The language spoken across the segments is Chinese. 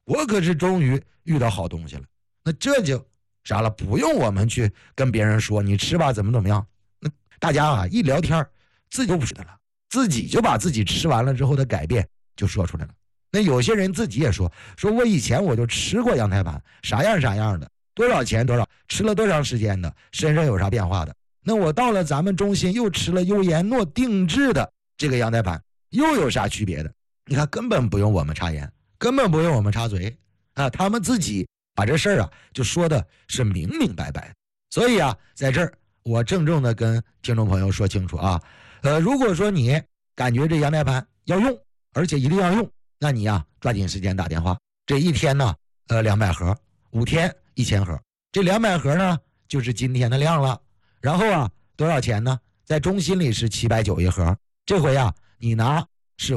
我可是终于遇到好东西了。那这就啥了，不用我们去跟别人说你吃吧怎么样，那大家啊一聊天自己就不是的了，自己就把自己吃完了之后的改变就说出来了。那有些人自己也说我以前我就吃过羊胎盘，啥样的，多少钱多少，吃了多长时间的，身上有啥变化的。那我到了咱们中心又吃了优颜诺定制的这个羊胎盘，又有啥区别的？你看根本不用我们插言，根本不用我们插嘴啊，他们自己把这事儿啊就说的是明明白白。所以啊，在这儿我郑重的跟听众朋友说清楚啊，如果说你感觉这羊胎盘要用，而且一定要用，那你呀抓紧时间打电话。这一天呢200盒，5天1000盒，这200盒呢就是今天的量了。然后啊多少钱呢？在中心里是790一盒，这回啊你拿是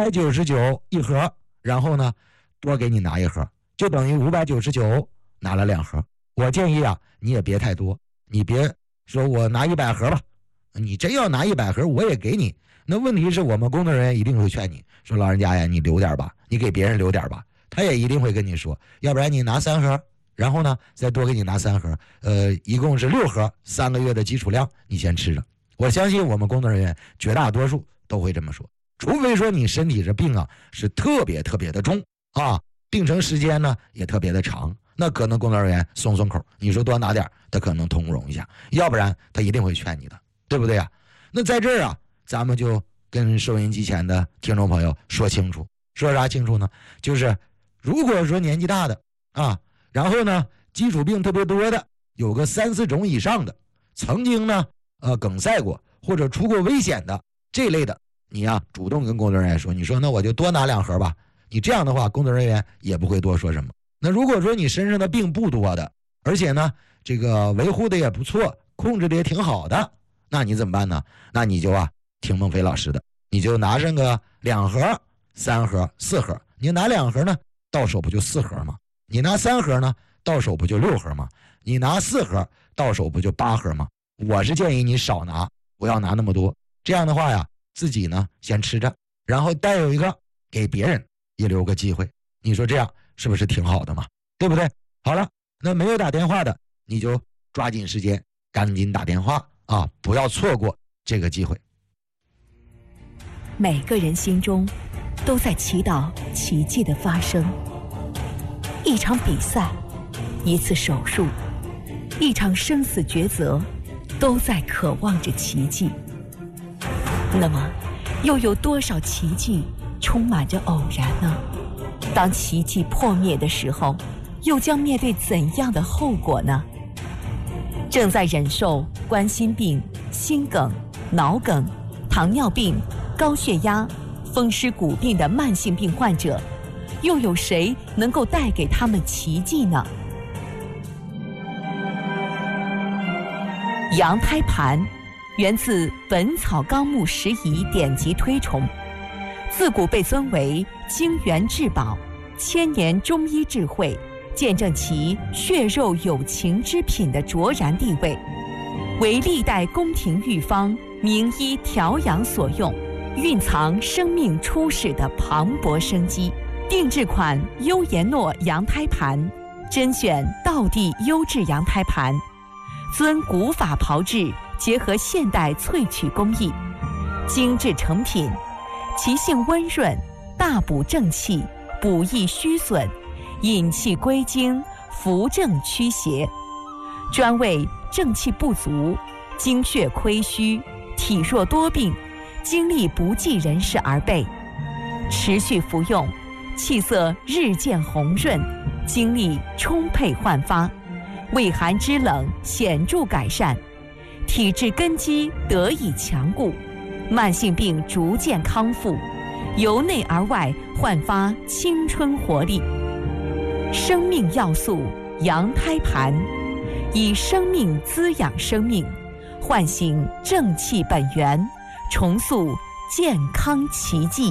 599一盒，然后呢多给你拿一盒，就等于599拿了2盒。我建议啊你也别太多，你别说我拿100盒吧，你真要拿100盒我也给你，那问题是我们工作人员一定会劝你说，老人家呀你留点吧，你给别人留点吧。他也一定会跟你说，要不然你拿3盒，然后呢再多给你拿3盒，一共是6盒，3个月的基础量你先吃着。我相信我们工作人员绝大多数都会这么说，除非说你身体这病啊是特别的重啊，病程时间呢也特别的长，那可能工作人员松口，你说多拿点他可能通融一下，要不然他一定会劝你的，对不对啊？那在这儿啊咱们就跟收音机前的听众朋友说清楚，说啥清楚呢？就是如果说年纪大的啊，然后呢基础病特别多的，有个3、4种以上的，曾经呢梗塞过或者出过危险的这类的，你呀主动跟工作人员说，你说那我就多拿2盒吧，你这样的话工作人员也不会多说什么。那如果说你身上的病不多的，而且呢这个维护的也不错，控制的也挺好的，那你怎么办呢？那你就啊听孟非老师的，你就拿上个2盒、3盒、4盒。你拿2盒呢到手不就4盒吗？你拿3盒呢到手不就6盒吗？你拿4盒到手不就8盒吗？我是建议你少拿，不要拿那么多，这样的话呀自己呢先吃着，然后再有一个给别人也留个机会，你说这样是不是挺好的嘛？对不对？好了，那没有打电话的你就抓紧时间赶紧打电话啊，不要错过这个机会。 每个人心中都在祈祷奇迹的发生，一场比赛，一次手术，一场生死抉择，都在渴望着奇迹。那么又有多少奇迹充满着偶然呢？当奇迹破灭的时候，又将面对怎样的后果呢？正在忍受冠心病、心梗、脑梗、糖尿病、高血压、风湿骨病的慢性病患者，又有谁能够带给他们奇迹呢？羊胎盘源自《本草纲目拾遗》典籍推崇，自古被尊为精元至宝，千年中医智慧，见证其血肉有情之品的卓然地位，为历代宫廷御方、名医调养所用，蕴藏生命初始的磅礴生机。定制款优颜诺羊胎盘，甄选道地优质羊胎盘，遵古法炮制，结合现代萃取工艺，精致成品，其性温润，大补正气，补益虚损，引气归经，扶正驱邪，专为正气不足、精血亏虚、体弱多病、精力不济人士而备。持续服用，气色日渐红润，精力充沛焕发，胃寒肢冷显著改善，体质根基得以强固，慢性病逐渐康复，由内而外焕发青春活力。生命要素羊胎盘，以生命滋养生命，唤醒正气本源，重塑健康奇迹。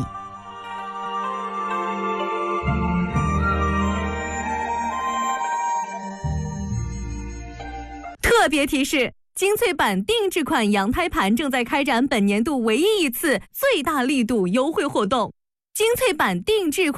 特别提示：精粹版定制款羊胎盘正在开展本年度唯一一次最大力度优惠活动。精粹版定制款